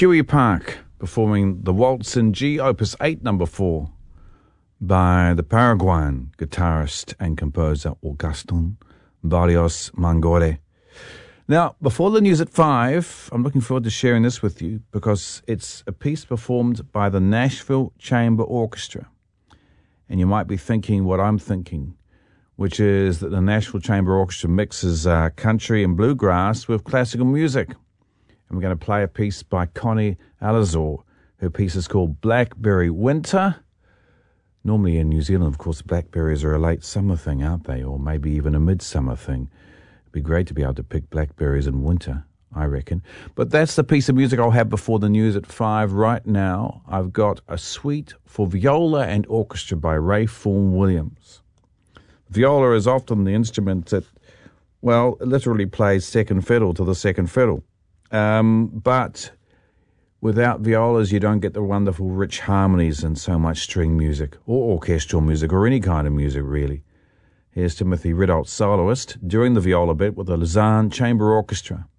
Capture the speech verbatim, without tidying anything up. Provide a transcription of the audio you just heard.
Huey Park performing the Waltz in G, Opus eight, number four, by the Paraguayan guitarist and composer Augustin Barrios Mangore. Now, before the news at five, I'm looking forward to sharing this with you because it's a piece performed by the Nashville Chamber Orchestra. And you might be thinking what I'm thinking, which is that the Nashville Chamber Orchestra mixes uh, country and bluegrass with classical music. And we're going to play a piece by Connie Alazor. Her piece is called Blackberry Winter. Normally in New Zealand, of course, blackberries are a late summer thing, aren't they? Or maybe even a midsummer thing. It'd be great to be able to pick blackberries in winter, I reckon. But that's the piece of music I'll have before the news at five. Right now, I've got a suite for viola and orchestra by Ray Vaughan Williams. Viola is often the instrument that, well, literally plays second fiddle to the second fiddle. Um, but without violas, you don't get the wonderful rich harmonies and so much string music or orchestral music or any kind of music, really. Here's Timothy Riddle, soloist, during the viola bit with the Lausanne Chamber Orchestra.